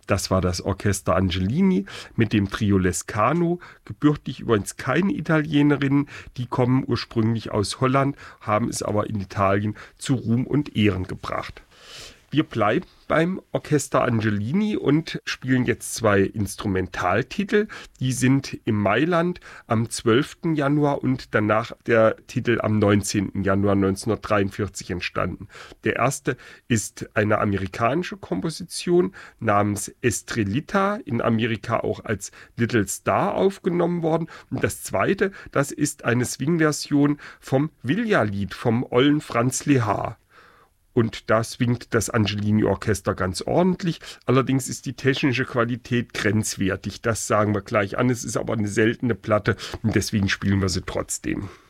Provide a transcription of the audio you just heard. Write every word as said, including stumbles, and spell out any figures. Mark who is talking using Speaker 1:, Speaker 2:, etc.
Speaker 1: Das war das Orchester Angelini mit dem Trio Lescano, gebürtig übrigens keine Italienerinnen, die kommen ursprünglich aus Holland, haben es aber in Italien zu Ruhm und Ehren gebracht. Wir bleiben beim Orchester Angelini und spielen jetzt zwei Instrumentaltitel. Die sind im Mailand am zwölften Januar und danach der Titel am neunzehnten Januar neunzehnhundertdreiundvierzig entstanden. Der erste ist eine amerikanische Komposition namens Estrellita, in Amerika auch als Little Star aufgenommen worden. Und das zweite, das ist eine Swing-Version vom Villa-Lied vom ollen Franz Lehár. Und da swingt das Angelini-Orchester ganz ordentlich. Allerdings ist die technische Qualität grenzwertig. Das sagen wir gleich an. Es ist aber eine seltene Platte und deswegen spielen wir sie trotzdem.